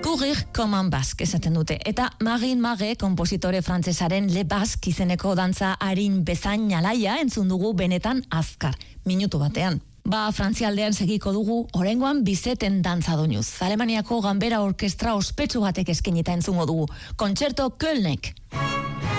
Courir comme un basque esaten dute. Eta Marine Maré, kompositore frantsesaren Le Basque izeneko dantza arin bezain alaia entzun dugu benetan azkar, minutu batean. Frantzialdean segiko dugu, oraingoan Bizeten dantza doinuz. Alemaniako ganbera orkestra ospetsu batek eskainita entzungo dugu. Kontzerto Kölnek.